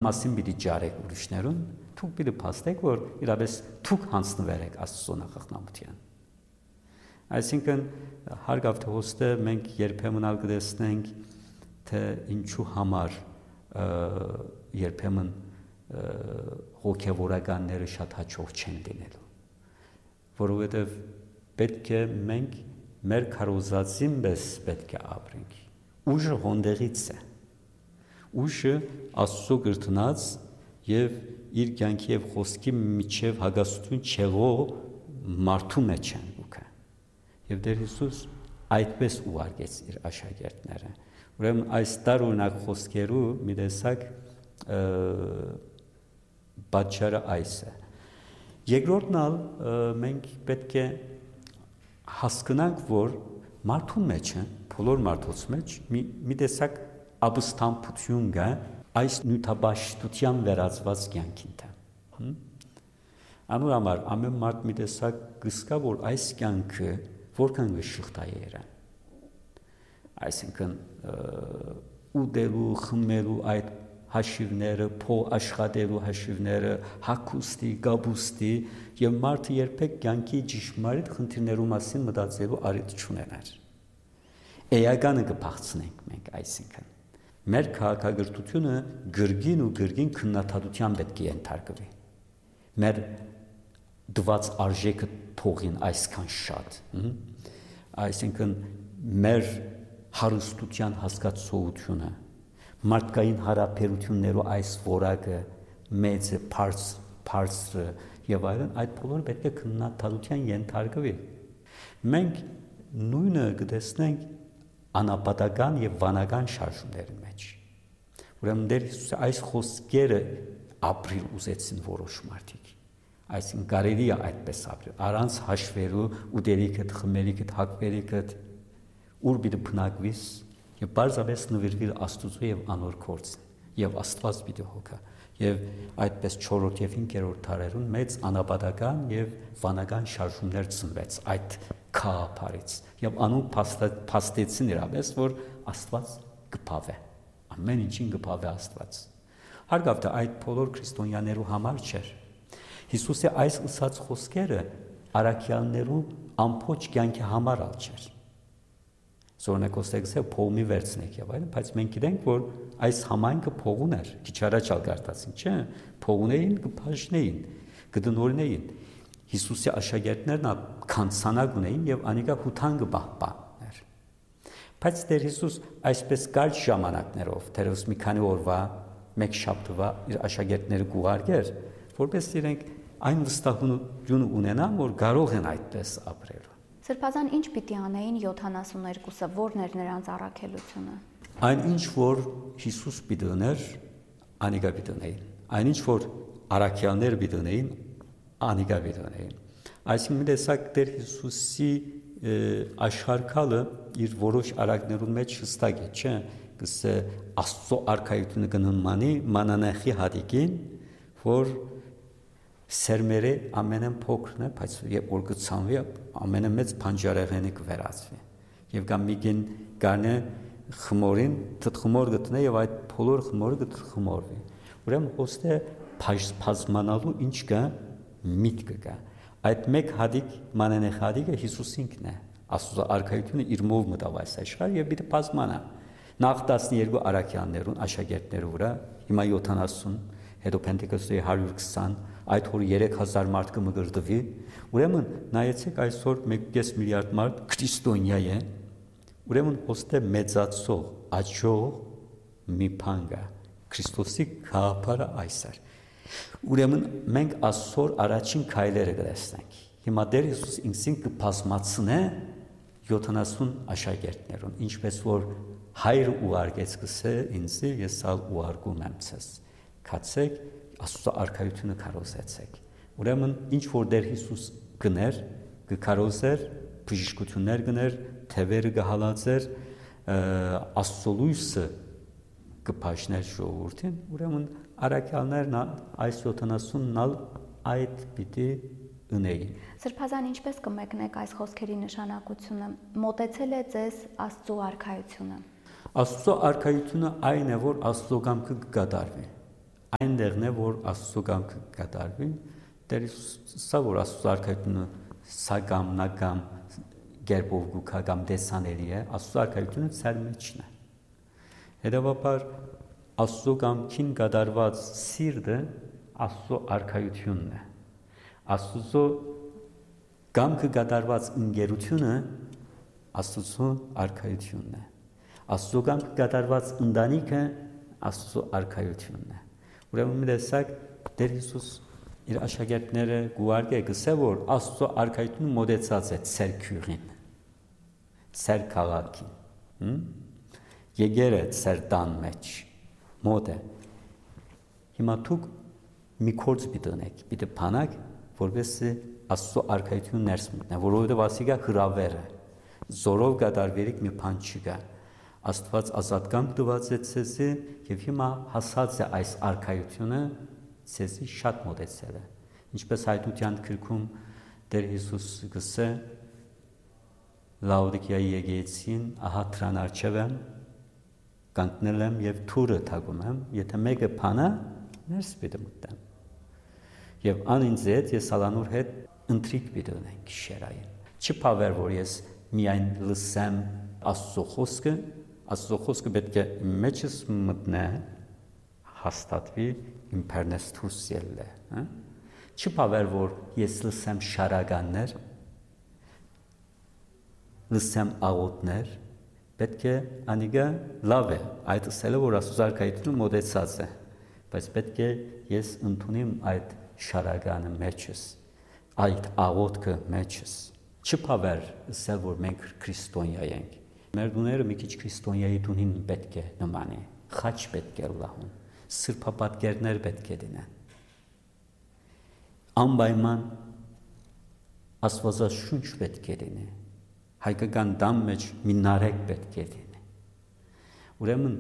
մասին պիտի ջարեք ուրիշներուն, դուք պիտի փաստեք, որ իրապես դուք հանձնվեք Աստծո նախախնամության։ Այսինքն հարգավ թե հոստը մենք երբեմն ալ կտեսնենք, թե ինչու համար երբեմն հոգևորականները շատ հաջող չեն լինելու, որովհետև պետք է մենք մեր քարոզածին պես պետք է ապրենք։ Ուժը հոնդեղից է, ուժը Աստծո կրտնած եւ իր կյանքի եւ խոսքի միջև հագասություն չեղող մարդու մեջ են ուքը։ Եվ Տեր Հիսուս այդպես ուղարկեց իր աշակերտները։ Ուրեմն այս տարօրինակ խոսքերու մի տեսակ պատճառը այս է։ Երկրորդն ալ մենք պետք է հասկանանք, որ մարդու մեջ է, բոլոր մարդոց մեջ մի տեսակ ապստամբություն կա այս նյութաբաշխության վերածված կյանքին թե։ Անոր համար ամեն մարդ մի տեսակ կսկա, որ այս կյանքը որքան կշղթայերը։ Այսինքն ուտելու, խմելու այդ հաշիվները, փող աշխատելու հաշիվները, հագուստի, գաբուստի եւ մարդը երբեք կյանքի ճշմարիտ խնդիրներու մասին մտածելու առիթ չունենար։ Էականը կփախցնենք մենք, այսինքն մեր քաղաքագրությունը գրգին ու գրգին քննադատության պետք է ենթարկվի։ Մեր դված արժեքը փողին այսքան շատ, այսինքն մեր հարստության հասկացողությունը, մարդկային հարաբերություններու այս որակը մեծը, բարձրը եւ այլն, այդ բոլորը պետք է քննադատության ենթարկվի։ Մենք նույնը կտեսնենք անապատական եւ վանական շարժումների մեջ։ Ուրեմն Տեր Հիսուսը այս խոսքերը ապրիլ ուզեցին որոշ մարդիկ։ Այսինքն կարելի է այդպես ապրել, առանց հաշվելու ուտելիքդ, խմելիքդ, հագվելիքդ, ուր պիտի բնակվիս եւ բարձրապես նվիրվի Աստծո եւ անոր գործին եւ Աստված պիտի հոգա եւ այդպես 4-րդ եւ 5-րդ դարերուն մեծ անապատական եւ վանական շարժումներ ծնվեց այդ քահապարից եւ անոնք փաստեցին իրապես որ Աստված կփավե ամեն ինչին կփավե Աստված հարգավ թե այդ բոլոր քրիստոնյաներու համար չէր Հիսուսի այս ըսած խոսքերը արաքյաններու ամբողջ կյանքի համար ալ չէր Զորնակոստեքսը փողի վերցնեք եւ այլն, բայց մենք գիտենք, որ այս համայնքը փողուն էր, քիչ առաջ ալ գարտացին, չէ՞, փողունեին կփաշնեին, կդնորնեին։ Հիսուսի աշակերտներն քանցանակ ունեին եւ անիկա հութան կպահպաներ։ Բայց Տեր Հիսուս այսպես կարճ ժամանակներով, դերևս մի քանի օրվա, մեկ շաբթվա իր աշակերտները կուղարկեր, որպես իրենք այն վստահություն ունենան, որ կարող են այդպես ապրել։ Սրբազան ինչ պիտի անեին 72-ը, որն էր նրանց առաքելությունը։ Այն ինչ որ Հիսուս պիտի ուներ, անիկա պիտի ունեին։ Այն ինչ որ առաքյալները պիտի ունեին, անիկա պիտի ունեին։ Այսինքն մի տեսակ Տեր Հիսուսի աշխարհակալը իր որոշ արակներուն մեջ հստակ է, չէ՞, կսե Աստծո արքայությունը կնմանի մանանեխի հատիկին, որ Սերմերը ամենն փոքրն է, բայց երբ որ կցանվի ամենամեծ փանջարեղենը կվերածվի։ Եվ կամ միգին գանը խմորին թթխմոր գտնե եւ այդ բոլոր խմորը կթխմորվի։ Ուրեմն ոստե բազմանալու ինչ կա միտքը կա։ Այդ մեկ հադիկ մանանեխ հադիկը Հիսուս ինքն է։ Աստծո արքայությունը իր մով մտավ այս աշխարհ եւ պիտի բազմանա։ Նախ 12 արաքյաններուն աշակերտներու վրա, հիմա 70, հետո Պենտեկոստի 120 այդ որ 3000 մարդ կմգրդվի, ուրեմն նայեցեք այսօր 1.5 միլիարդ մարդ քրիստոնյա է, ուրեմն ոստե մեծացող, աճող մի բան կա, Քրիստոսի գաղափարը այս է։ Ուրեմն մենք այսօր առաջին քայլերը կտեսնենք։ Հիմա Տեր Հիսուս ինքսին կբազմացնե 70 աշակերտներուն, ինչպես որ Հայրը ուղարկեց կսե ինձի, ես ալ ուղարկում եմ ցես։ Քացեք Աստծո արքայությունը քարոզեցեք։ Ուրեմն ինչ որ Տեր Հիսուս գներ, կքարոզեր, բժշկություններ գներ, թևերը կհալածեր, Աստծո լույսը կփաշներ ժողովրդին, ուրեմն արաքյալներն այս 70-ն ալ այդ պիտի ունեին։ Սրբազան ինչպես կմեկնեք այս խոսքերի նշանակությունը, մոտեցել է ձեզ Աստծո արքայությունը։ Աստծո արքայությունը այն է, որ Աստծո կամքը կկատարվի։ այնտեղն է, որ Աստծո կամքը կատարվի, Տեր Հիսուսը սա որ Աստծո արքայությունը սա կամ նա կամ գերբով գուքա կամ դեսաների է, Աստծո արքայությունը ծեր մեջն է։ Հետևաբար Աստծո կամքին կատարված սիրտը Աստծո արքայությունն է։ Աստծո կամքը կատարված ընկերությունը Աստծո արքայությունն է։ Աստծո կամքը կատարված ընտանիքը Աստծո արքայությունն է։ Ուրեմն մի տեսակ Տեր Հիսուս իր աշակերտները գուարգե գսե որ Աստծո արքայությունը մոդեցած է ծեր քյուրին, ծեր քաղաքին, եկերը ծեր տան մեջ, մոդ է։ Հիմա դուք մի կորձ պիտենեք, պիտե փանակ, որովհետեւ Աստծո արքայությունը ներս մտնի, որովհետեւ ասիկա հրավեր է, զորով կատարվելիք մի բան չկա։ Աստված ազատկամ տված է ցեզի եւ հիմա հասած է այս արքայությունը ցեզի շատ մոտեցել է։ Ինչպես հայտության գրքում Տեր Հիսուս գսե Լաուդիկիայի եկեղեցին, ահա դրան առջև եմ, կանգնել եմ եւ թուրը թակում եմ, եթե մեկը փանա, ներս պիտի մտնեմ։ Եվ անինձ հետ ես Սալանուր հետ ընտրիկ պիտի ունենք շերային։ Չփավեր որ ես միայն լսեմ Աստծո խոսքը, Աստծո խոսքը պետք է մեջս մտնե, հաստատվի, իմ բեռնես դուրս ելլե, Չփավեր որ ես լսեմ շարականներ, լսեմ աղոթներ, պետք է անիգա լավ է, այդ ասելը որ Աստծո արքայությունը մոտեցած է, բայց պետք է ես ընդունեմ այդ շարականը մեջս, այդ աղոթքը մեջս, չփավեր ասել որ մենք քրիստոնյա ենք, մեր դուները մի քիչ քրիստոնյայի դունին պետք է նմանի, խաչ պետք է լահուն, սրբապատկերներ պետք է դինեն, անպայման Աստվածաշունչ պետք է դինի, հայկական դամ մեջ մի նարեկ պետք է դինի, ուրեմն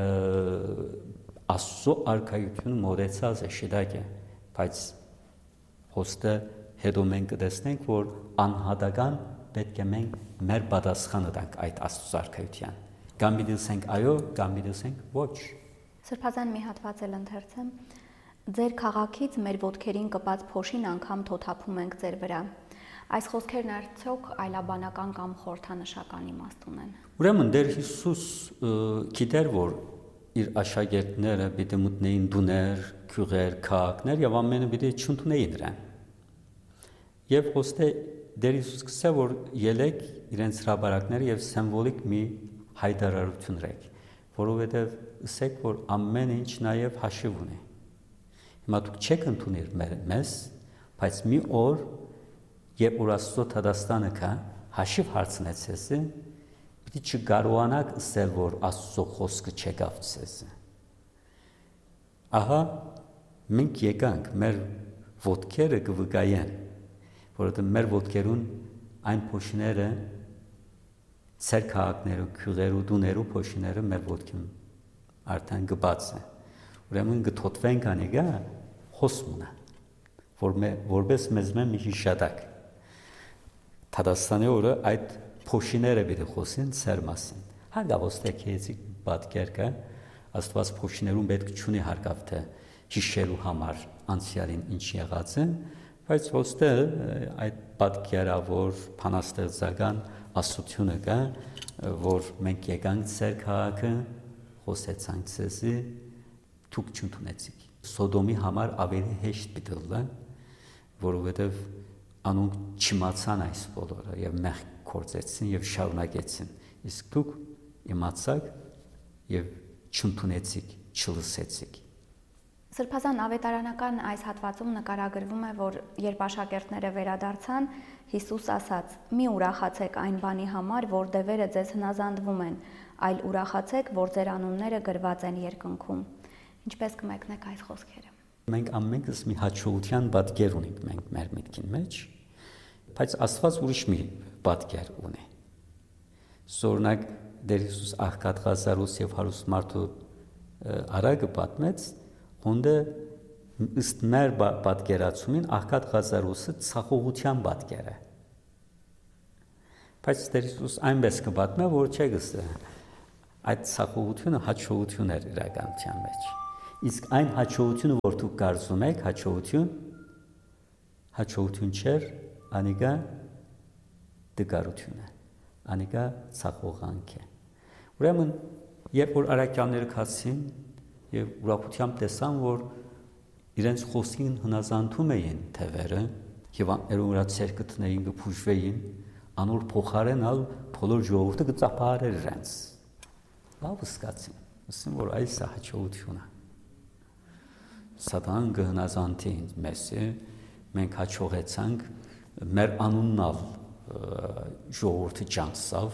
Աստծո արքայությունը մոտեցած է շիդակ է, բայց հոստը հետո մենք կտեսնենք, որ անհատական պետք է մենք մեր պատասխանը տանք այդ Աստծո արքայության։ Կամ մի դասենք այո, կամ մի դասենք ոչ։ Սրբազան մի հատված էլ ընթերցեմ։ Ձեր քաղաքից մեր ոտքերին կպած փոշին անգամ թոթափում ենք ձեր վրա։ Այս խոսքերն արդյոք այլաբանական կամ խորհրդանշական իմաստ ունեն։ Ուրեմն Տեր Հիսուս գիտեր, որ իր աշակերտները պիտի մտնեին դուներ, քյուղեր, քաղաքներ եւ ամենը պիտի չընդունեին նրան։ Եվ ոստե Տեր Հիսուս գսե որ ելեք իրենց հրաբարակները եւ սիմվոլիկ մի հայտարարություն ռեք, որովհետեւ ասեք որ ամեն ինչ նաեւ հաշիվ ունի։ Հիմա դուք չեք ընդունել մեզ, բայց մի օր երբ որ Աստծո Թադաստանը կա, հաշիվ հարցնեցես, պիտի չկարողանաք ասել, որ Աստծո խոսքը չեկավ ցեզ։ Ահա մենք եկանք մեր ոտքերը կվկայեն, որովհետև մեր ոտքերուն այն փոշիները, ծեր քաղաքները, քյուղերու, դուներու փոշիները մեր ոտքին արդեն գբաց է։ Ուրեմն գթոթվենք անիգա խոսմունը, որպես մեզ մի հիշատակ։ Թադաստանի օրը այդ փոշիները պիտի խոսին ծեր մասին։ Հարգավոստե քեզի պատկեր կա, Աստված փոշիներուն պետք չունի հարգավ թե հիշելու համար անցյալին ինչ եղած է, բայց ոստե այդ պատկերավոր փանաստեղծական ասությունը կա, որ մենք եկանք ծեր քաղաքը, խոսեցանք ցեզի, դուք չընդունեցիք։ Սոդոմի համար ավելի հեշտ պիտի լա, որովհետև անոնք չիմացան այս բոլորը եւ մեղք կործեցին եւ շարունակեցին, իսկ դուք իմացաք եւ չընդունեցիք, չլսեցիք։ Սրբազան ավետարանական այս հատվածում նկարագրվում է, որ երբ աշակերտները վերադարձան, Հիսուս ասաց. «Մի ուրախացեք այն բանի համար, որ դևերը ձեզ հնազանդվում են, այլ ուրախացեք, որ ձեր անունները գրված են երկնքում»։ Ինչպես կմեկնեք այս խոսքերը։ Մենք ամենքս մի հաջողության պատկեր ունենք մենք մեր միտքին մեջ, բայց Աստված ուրիշ մի պատկեր ունի։ Սորնակ Տեր Հիսուս աղքատ Ղազարոս եւ հարուստ մարդու արագը պատմեց, հոնդը ըստ մեր պատկերացումին աղքատ Ղազարոսը ցախողության պատկեր է։ Բայց Տեր Հիսուս այնպես կպատմե, որ չէ գսե այդ ցախողությունը հաջողություն էր իրականության մեջ։ Իսկ այն հաջողությունը, որ դուք կարծում եք, հաջողություն չէր, անիկա դգարություն է, անիկա ցախողանք է։ Ուրեմն, երբ որ առաքյալները քացին եւ ուրախությամբ տեսան, որ իրենց խոսքին հնազանդում էին թևերը եւ աներորա ցերկը տնեին կփուժվեին, անոր փոխարենալ բոլոր ժողովուրդը կծափահարեր իրենց։ Լավ սկացին, ասում որ այս է հաջողությունը։ Սատան կհնազանդի մեզ, մենք հաջողեցանք, մեր անուննալ ժողովուրդը ճանցավ,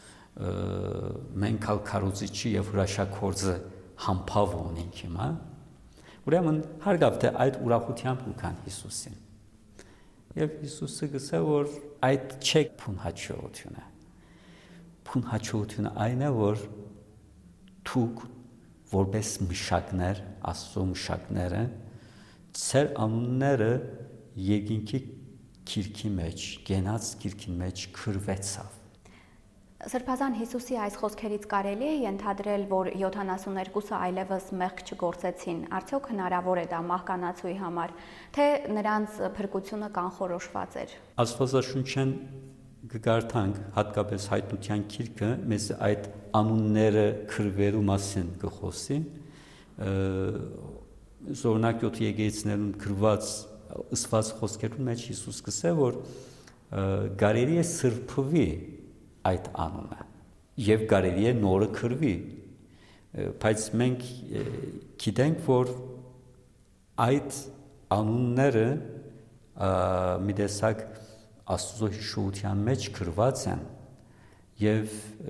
մենք քարոզիչի եւ հրաշագործը համբավ ունենք հիմա։ Ուրեմն հարգավ թե այդ ուրախությամբ կան Հիսուսին։ Եվ Հիսուսը գսե որ այդ չէ փուն հաջողությունը։ Փուն հաջողությունը այն է, որ դուք որպես մշակներ, Աստծո մշակները, ծեր անունները երկինքի քիրքի մեջ, գենաց քիրքի մեջ քրվեցավ։ Սրբազան Հիսուսի այս խոսքերից կարելի է ենթադրել, որ 72-ը այլևս մեղք չգործեցին, արդյոք հնարավոր է դա մահկանացուի համար, թե նրանց փրկությունը կանխորոշված էր։ Աստվածաշունչեն կգարտանք հատկապես հայտնության քիրքը մեզ այդ անունները քրվելու մասին կխոսի, զորնակ 7 եկեղեցիներում քրված ըսված խոսքերում մեջ Հիսուս կսե որ կարելի է սրբվի այդ անունը եւ կարելի է նորը քրվի, բայց մենք գիտենք որ այդ անունները մի տեսակ Աստծո հիշողության մեջ քրված են եւ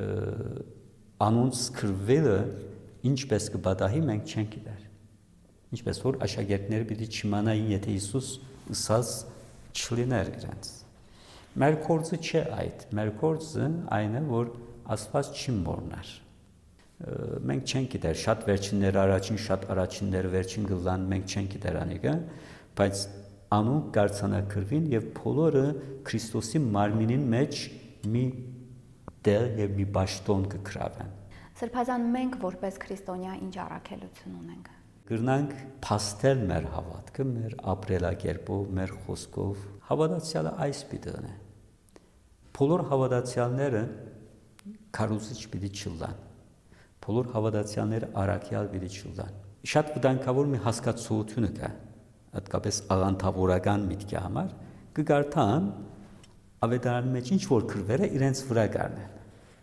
անոնց քրվելը ինչպես կբադահի մենք չենք գիտեր։ Ինչպես որ աշակերտները պիտի չիմանային, եթե Հիսուս ըսած չլիներ իրենց։ Մեր կորձը չէ այդ, մեր կորձը այն է, որ Աստված չի մոռնար։ Մենք չենք գիտեր, շատ վերջիններ առաջին, շատ առաջիններ վերջին գլան, մենք չենք գիտեր անիկը, բայց անուն կարծանակրվին եւ բոլորը Քրիստոսի մարմինին մեջ մի դեր եւ մի բաշտոն կգրավեն։ Սրբազան մենք որպես քրիստոնյա ինչ առաքելություն ունենք։ Կրնանք փաստել մեր հավատքը, մեր ապրելակերպով, մեր խոսքով։ Հավատացյալը այս պիտին է։ Բոլոր հավատացյալները քարոզիչ պիտի չլան։ Բոլոր հավատացյալները առաքյալ պիտի չլան։ Շատ վտանգավոր մի հասկացություն կա, հատկապես աղանդավորական միտքի համար, կգարտան ավետարանի մեջ ինչ որ քրվերը իրենց վրա կառնեն։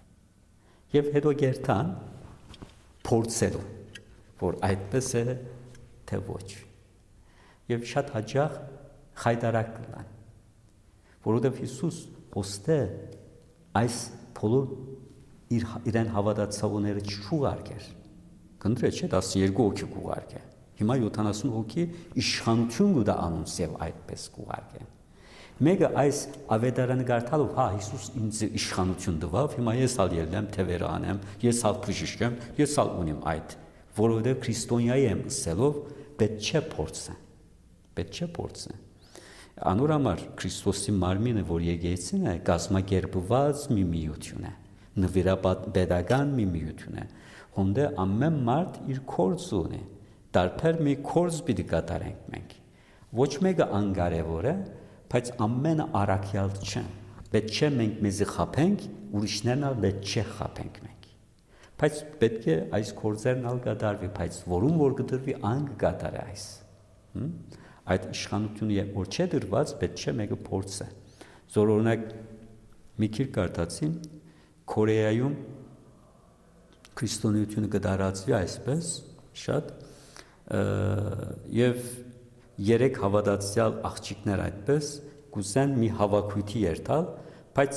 Եվ հետո գերտան փորձելու, որ այդպես է թե ոչ։ Եվ շատ հաճախ խայտարակ կլան, որովհետև Հիսուս ոստե այս բոլոր իրեն հավատացողները չուղարկեր։ Կնդրե չէ 12 հոգի կուղարկե։ Հիմա 70 հոգի իշխանություն կուտա անոնց եւ այդպես կուղարկեն։ Մեկը այս ավետարանը գարտալով, հա Հիսուս ինձ իշխանություն տվավ, հիմա ես ալ ելնեմ թևերը անեմ, ես ալ բժիշկեմ, ես ալ ունիմ այդ, որովհետև քրիստոնյայի եմ ըսելով պետք չէ փորձը։ Անոր համար Քրիստոսի մարմինը, որ եկեղեցին է, կազմակերպված մի միություն է, նվիրապետական մի միություն է, հոնդե ամեն մարդ իր կորձ ունի, տարբեր մի կորձ պիտի կատարենք մենք, ոչ մեկը անկարևոր է, բայց ամենը առաքյալ չեն, պետք չէ մենք մեզի խաբենք, ուրիշներն ալ պետք չէ խաբենք մենք, բայց պետք է այս կորձերն ալ կատարվի, բայց որում որ կդրվի ան կկատարի այս, այդ իշխանությունը որ չէ դրված, պետք չէ մեկը փորձը, զոր օրինակ մի քիչ կարդացին, Կորեայում քրիստոնեությունը կդարածվի այսպես շատ եւ 3 հավատացյալ աղջիկներ այդպես կուզեն մի հավաքույթի երթալ, բայց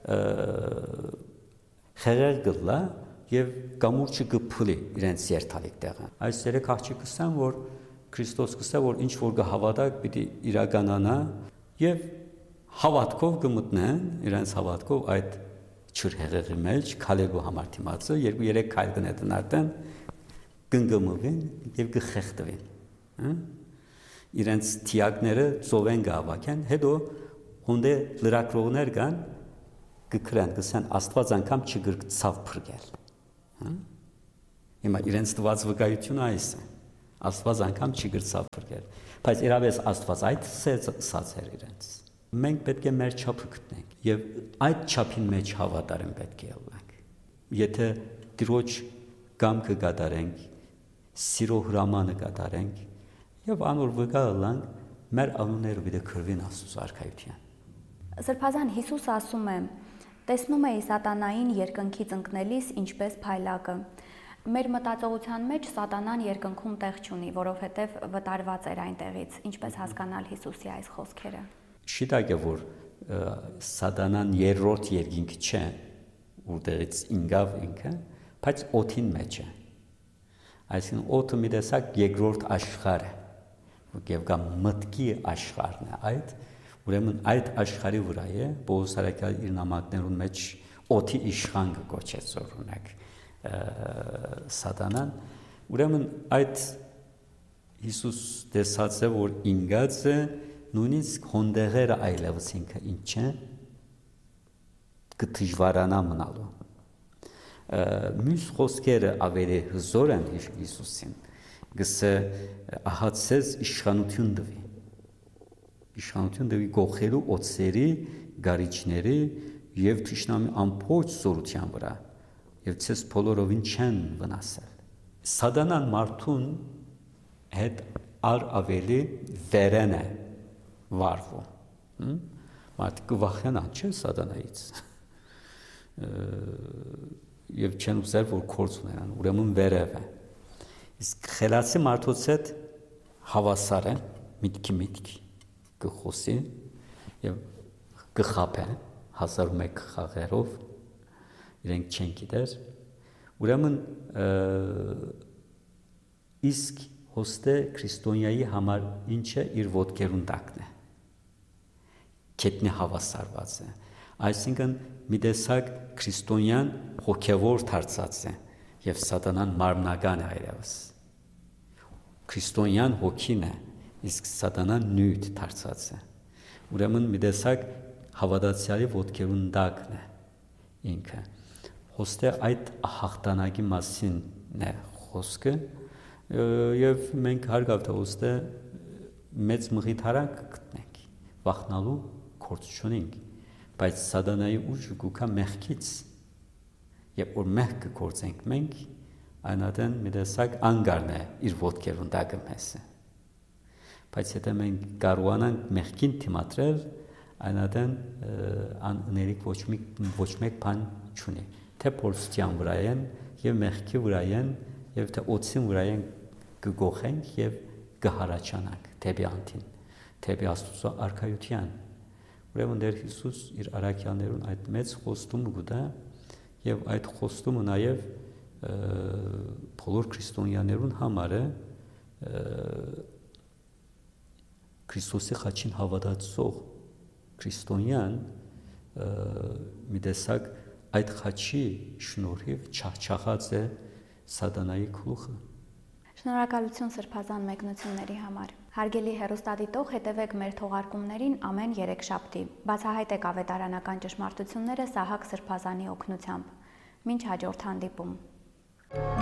խեղեր գլա եւ կամուրջը կփլի իրենց երթալիք տեղը։ Այս 3 աղջիկ կսան, որ Քրիստոս կսա, որ ինչ որ կհավատակ պիտի իրականանա եւ հավատքով կմտնեն, իրենց հավատքով այդ չրհեղեղի մեջ քալելու համար դիմացը 2-3 քայլ կնետնարտեն կնգմվին եւ կխեղդվին, իրենց թիակները ծովեն գավակեն, հետո հոնդե լրակրողներ կան կգրան, կսան Աստված անգամ չգրկցավ փրկել, հիմա իրենց տված վկայությունը այս է, Աստված անգամ չի գրծավ փրկել, բայց իրավես Աստված այդ ասած էր իրենց։ Մենք պետք է մեր չափը գտնենք եւ այդ չափին մեջ հավատարիմ պետք է ելնենք։ Եթե Տիրոջ կամքը կատարենք, սիրո հրամանը կատարենք եւ անոր վկա ըլլանք, մեր անունները պիտի քրվին Աստծո արքայության։ Սրբազան Հիսուսը ասում է. «Տեսնում էի սատանային երկնքից ընկնելիս ինչպես փայլակը»։ Մեր մտածողության մեջ սատանան երկնքում տեղ չունի, որովհետև վտարված էր այնտեղից։ Ինչպես հասկանալ Հիսուսի այս խոսքերը։ Շիտակ է, որ սատանան երրորդ երկինքը չէ, որտեղից ինգավ ինքը, բայց օդին մեջ է։ Այսինքն օդը մի տեսակ երկրորդ աշխարհ է, եւ կա մտքի աշխարհն է այդ, ուրեմն այդ աշխարհի վրա է Պողոս արաքյալը իր նամակներուն մեջ օդի իշխան կոչեց օրինակ սատանան, ուրեմն այդ Հիսուս տեսած է, որ ինգած է նույնիսկ հոնդեղերը այլևս ինքը ինչ է կդժվարանա մնալու։ Մյուս խոսքերը ավելի հզոր են Հիսուսին, գսե ահացես իշխանություն դվի։ Իշխանություն դվի գողելու օծերի, գարիչների եւ թշնամի ամբողջ զորության վրա եւ ցես բոլորովին չեն վնասել։ Սատանան մարդուն հետ ավելի վերեն է վարվում։ Մարդը կվախենան, չէ՞ սատանայից։ Եվ չեն ուզել, որ կորց ունենան, ուրեմն վերև է։ Իսկ խելացի մարդոց հետ հավասար է, միտքի կխոսի եւ կխապե 1001 խաղերով իրենք չեն գիտեր, ուրեմն իսկ հոստե քրիստոնյայի համար ինչ է իր ոտքերուն տակն է, կետնի հավասարված է, այսինքն մի տեսակ քրիստոնյան հոգևոր դարձած է եւ սատանան մարմնական է այլևս, քրիստոնյան հոգին է, իսկ սատանան նյութ դարձած է, ուրեմն մի տեսակ հավատացյալի ոտքերուն տակն է ինքը, հոստե այդ հաղթանակի մասին է խոսքը եւ մենք հարգավ թե ոստե մեծ մղիթարանք գտնենք վախնալու գործ չունենք բայց սատանայի ուժը գուքա մեղքից եւ որ մեղքը գործենք մենք այնադեն մի տեսակ անգարն է իր ոտքերուն տակը մեսը բայց եթե մենք կարողանանք մեղքին դիմադրել այնադեն աներիկ ոչ մեկ բան չունի թե փորձության վրա են եւ մեղքի վրա են եւ թե օծին վրա են կգողենք եւ կհարաճանանք թեպի անտին թեպի Աստծո արքայության ուրեմն դեր Հիսուս իր արաքյաներուն այդ մեծ խոստումը գտա եւ այդ խոստումը նաեւ բոլոր քրիստոնյաներուն համար է Քրիստոսի խաչին հավատացող քրիստոնյան մի տեսակ այդ խաչի շնորհիվ չաղչաղած է սատանայի գլուխը։ Շնորհակալություն սրբազան մեկնությունների համար։ Հարգելի հեռուստադիտող, հետևեք մեր թողարկումներին ամեն երեքշաբթի։ Բացահայտեք ավետարանական ճշմարտությունները Սահակ Սրբազանի օգնությամբ։ Մինչ հաջորդ հանդիպում։